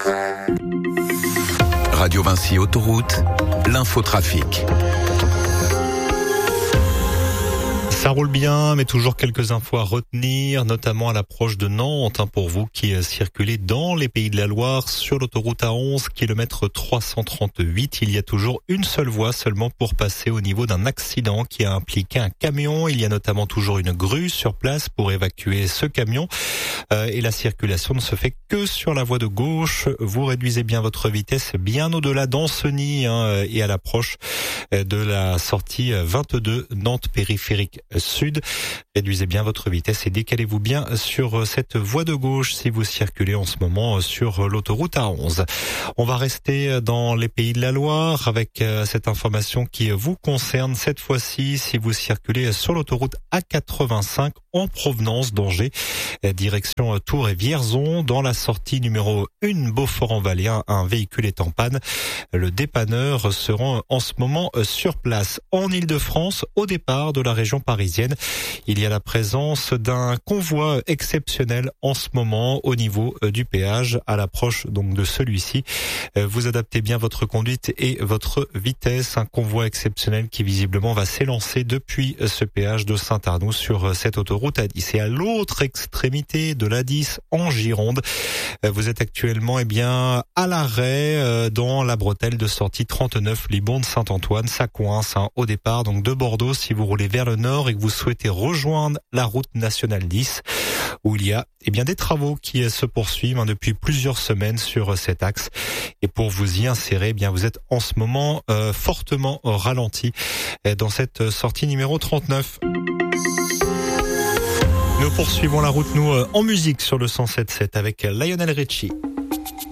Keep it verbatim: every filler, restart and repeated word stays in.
Radio Vinci Autoroute, l'infotrafic. Ça roule bien, mais toujours quelques infos à retenir, notamment à l'approche de Nantes, hein, pour vous qui circulez dans les Pays de la Loire sur l'autoroute A onze, kilomètre trois cent trente-huit. Il y a toujours une seule voie seulement pour passer au niveau d'un accident qui a impliqué un camion. Il y a notamment toujours une grue sur place pour évacuer ce camion. Euh, et la circulation ne se fait que sur la voie de gauche. Vous réduisez bien votre vitesse bien au-delà d'Ancenis, hein, et à l'approche de la sortie vingt-deux Nantes périphérique sud. Réduisez bien votre vitesse et décalez-vous bien sur cette voie de gauche si vous circulez en ce moment sur l'autoroute A onze. On va rester dans les Pays de la Loire avec cette information qui vous concerne cette fois-ci si vous circulez sur l'autoroute A quatre-vingt-cinq en provenance d'Angers, direction Tours et Vierzon. Dans la sortie numéro un Beaufort-en-Vallée, un véhicule est en panne. Le dépanneur se rend en ce moment sur place. En Île-de-France, au départ de la région parisienne, il y a la présence d'un convoi exceptionnel en ce moment au niveau du péage. À l'approche donc de celui-ci, vous adaptez bien votre conduite et votre vitesse. Un convoi exceptionnel qui visiblement va s'élancer depuis ce péage de Saint-Arnoux sur cette autoroute A dix. Et à l'autre extrémité de l'A dix en Gironde, vous êtes actuellement eh bien à l'arrêt dans la bretelle de sortie trente-neuf Libourne-Saint-Antoine. Ça coince hein, au départ donc de Bordeaux si vous roulez vers le nord et que vous souhaitez rejoindre la route nationale dix, où il y a eh bien des travaux qui se poursuivent hein, depuis plusieurs semaines sur cet axe. Et pour vous y insérer, eh bien vous êtes en ce moment euh, fortement ralenti dans cette sortie numéro trente-neuf. Nous poursuivons la route, nous, en musique sur le cent sept virgule sept avec Lionel Richie.